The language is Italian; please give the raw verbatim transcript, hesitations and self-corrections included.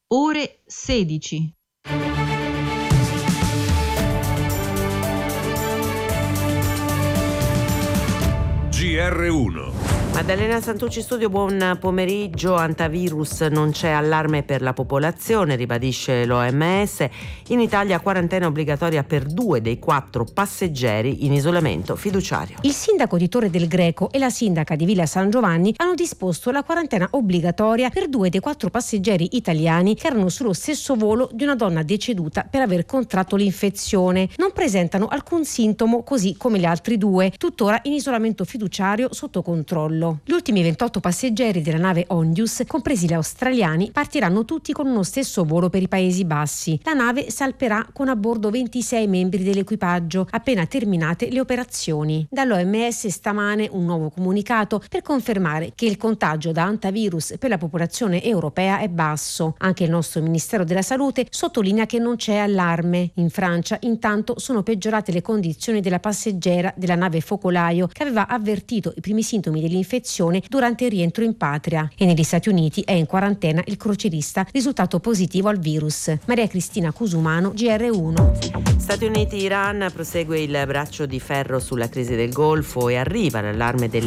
ore sedici. G R uno. Maddalena Santucci studio, buon pomeriggio. Antivirus, non c'è allarme per la popolazione, ribadisce l'O M S. In Italia quarantena obbligatoria per due dei quattro passeggeri in isolamento fiduciario. Il sindaco di Torre del Greco e la sindaca di Villa San Giovanni hanno disposto la quarantena obbligatoria per due dei quattro passeggeri italiani che erano sullo stesso volo di una donna deceduta per aver contratto l'infezione. Non presentano alcun sintomo, così come gli altri due, tuttora in isolamento fiduciario sotto controllo. Gli ultimi ventotto passeggeri della nave Ondius, compresi gli australiani, partiranno tutti con uno stesso volo per i Paesi Bassi. La nave salperà con a bordo ventisei membri dell'equipaggio, appena terminate le operazioni. Dall'O M S stamane un nuovo comunicato per confermare che il contagio da antivirus per la popolazione europea è basso. Anche il nostro Ministero della Salute sottolinea che non c'è allarme. In Francia, intanto, sono peggiorate le condizioni della passeggera della nave Focolaio, che aveva avvertito i primi sintomi dell'infezione durante il rientro in patria, e negli Stati Uniti è in quarantena il crocierista risultato positivo al virus. Maria Cristina Cusumano, G R uno. Stati Uniti-Iran, prosegue il braccio di ferro sulla crisi del Golfo e arriva l'allarme del